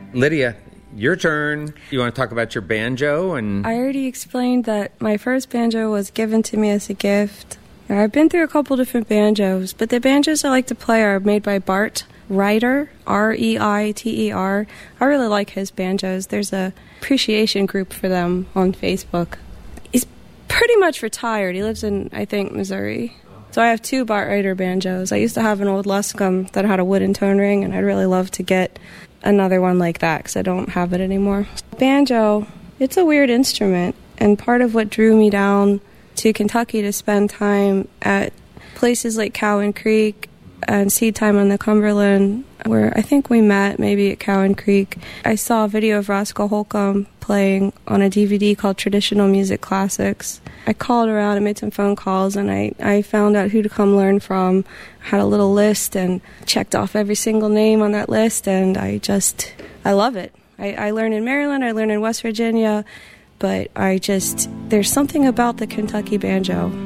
Lydia, your turn. You want to talk about your banjo? And I already explained that my first banjo was given to me as a gift. I've been through a couple different banjos, but the banjos I like to play are made by Bart Reiter, Reiter. I really like his banjos. There's a appreciation group for them on Facebook. He's pretty much retired. He lives in, I think, Missouri. So I have 2 Bart Reiter banjos. I used to have an old Luscombe that had a wooden tone ring, and I'd really love to get another one like that because I don't have it anymore. Banjo, it's a weird instrument, and part of what drew me down to Kentucky to spend time at places like Cowan Creek and Seed Time on the Cumberland, where I think we met maybe at Cowan Creek. I saw a video of Roscoe Holcomb playing on a DVD called Traditional Music Classics. I called around and made some phone calls, and I found out who to come learn from. I had a little list and checked off every single name on that list, and I love it. I learned in Maryland, I learned in West Virginia, but there's something about the Kentucky banjo